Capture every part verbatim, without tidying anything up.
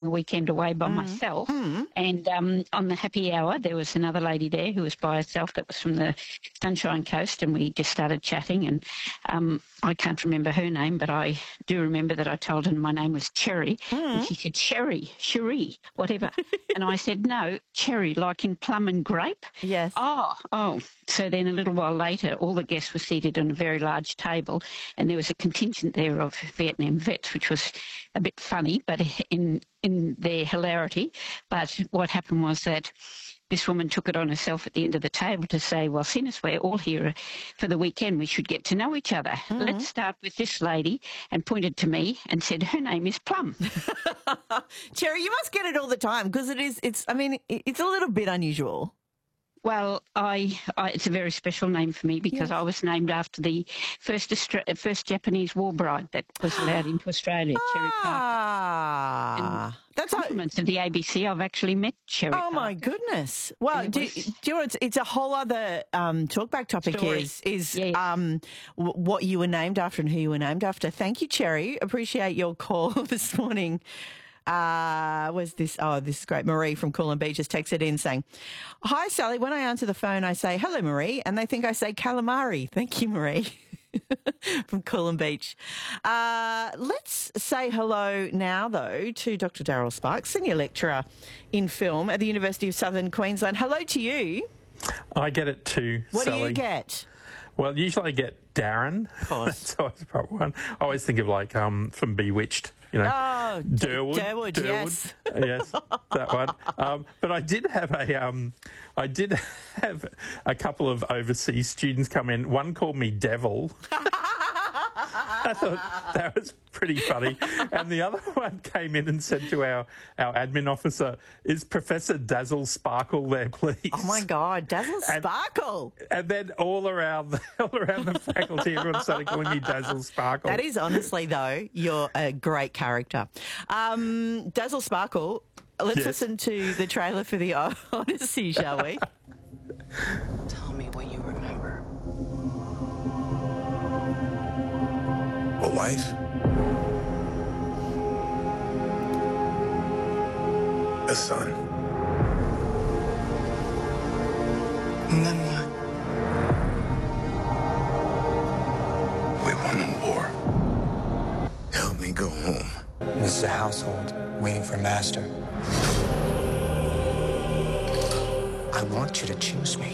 a weekend away by mm. myself. Mm. And um, on the happy hour, there was another lady there who was by herself that was from the Sunshine Coast, and we just started chatting. And um, I can't remember her name, but I do remember that I told her my name was Cherry. Mm. And she said, Sherry, Cherie, whatever. And I said, no, cherry, like in plum and grape. Yes. Oh, oh. So then a little while later, all the guests were seated on a very large table, and there was a contingent there of Vietnam vets, which was a bit funny, but in in their hilarity. But what happened was that this woman took it on herself at the end of the table to say, well, seeing as we're all here for the weekend, we should get to know each other. Mm-hmm. Let's start with this lady, and pointed to me and said, her name is Plum. Cherry, you must get it all the time because it is, it's, I mean, it's a little bit unusual. Well, I, I it's a very special name for me because yes. I was named after the first Austra- first Japanese war bride that was allowed into Australia, ah, Cherry Parker. And that's compliments a- of the A B C. I've actually met Cherry Oh, Parker. my goodness. Well, do, was, do you know, it's, it's a whole other um, talkback topic story. is, is yeah. um, w- what you were named after and who you were named after. Thank you, Cherry. Appreciate your call this morning. Uh, was this, oh, this is great. Marie from Coolum Beach has texted in saying, hi, Sally. When I answer the phone, I say, hello, Marie. And they think I say calamari. Thank you, Marie from Coolum Beach. Uh, let's say hello now, though, to Doctor Daryl Sparks, Senior Lecturer in Film at the University of Southern Queensland. Hello to you. I get it too, What Sally. do you get? Well, usually I get Darren. Of course. That's always probably one. I always think of, like, um, from Bewitched. You know, oh, Durwood, Durwood, Durwood, yes, yes, that one. Um, but I did have a, um, I did have a couple of overseas students come in. One called me Devil. I thought that was pretty funny. And the other one came in and said to our, our admin officer, is Professor Dazzle Sparkle there, please? Oh, my God, Dazzle Sparkle. And, and then all around, the, all around the faculty, everyone started calling me Dazzle Sparkle. That is honestly, though, you're a great character. Um, Dazzle Sparkle, let's yes. listen to the trailer for The Odyssey, shall we? Tell me what you remember. A wife? A son? And then what? We won the war. Help me go home. This is a household waiting for master. I want you to choose me.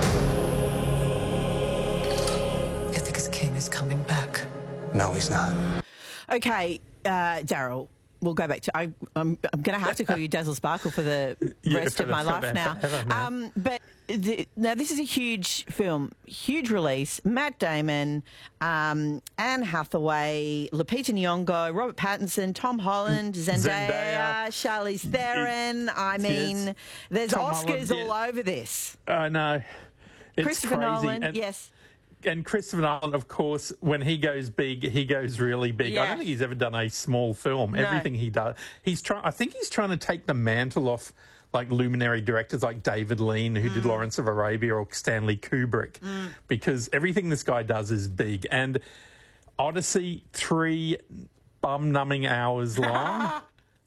Ithaca's king is coming back. No, he's not. Okay, uh, Daryl, we'll go back to... I, I'm, I'm going to have to call you Dazzle Sparkle for the yeah, rest for of the, my life now. Um, but the, now, this is a huge film, huge release. Matt Damon, um, Anne Hathaway, Lupita Nyong'o, Robert Pattinson, Tom Holland, Zendaya, Zendaya. Charlize Theron. I mean, yes. there's Tom Oscars Holland, all yeah. over this. I know. It's Christopher crazy. Nolan, and, yes. And Christopher Nolan, of course, when he goes big, he goes really big. Yeah. I don't think he's ever done a small film. No. Everything he does, he's trying. I think he's trying to take the mantle off, like luminary directors like David Lean, who mm. did Lawrence of Arabia, or Stanley Kubrick, mm. because everything this guy does is big. And Odyssey, three bum-numbing hours long.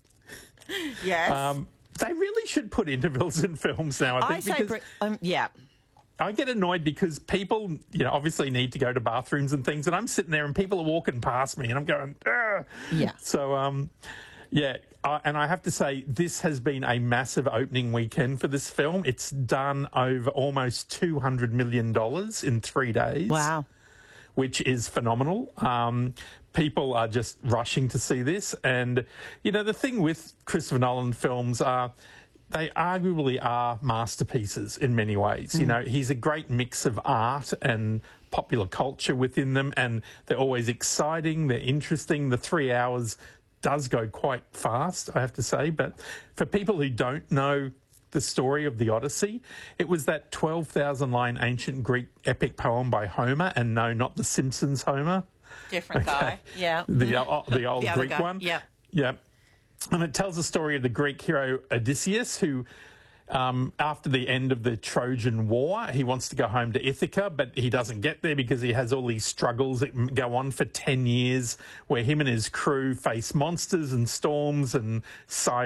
Yes. Um, they really should put intervals in films now. I think I say, because um, yeah. I get annoyed because people, you know, obviously need to go to bathrooms and things, and I'm sitting there and people are walking past me, and I'm going, ugh. Yeah. So, um, yeah, I, and I have to say, this has been a massive opening weekend for this film. It's done over almost two hundred million dollars in three days. Wow. Which is phenomenal. Um, people are just rushing to see this. And, you know, the thing with Christopher Nolan films are they arguably are masterpieces in many ways. Mm. You know, he's a great mix of art and popular culture within them, and they're always exciting, they're interesting. The three hours does go quite fast, I have to say. But for people who don't know the story of the Odyssey, it was that twelve thousand line ancient Greek epic poem by Homer, and no, not the Simpsons Homer. Different okay. guy, yeah. The, uh, the old the Greek guy. one. Yeah. Yeah. And it tells the story of the Greek hero Odysseus, who, um, after the end of the Trojan War, he wants to go home to Ithaca, but he doesn't get there because he has all these struggles that go on for ten years, where him and his crew face monsters and storms and sirens.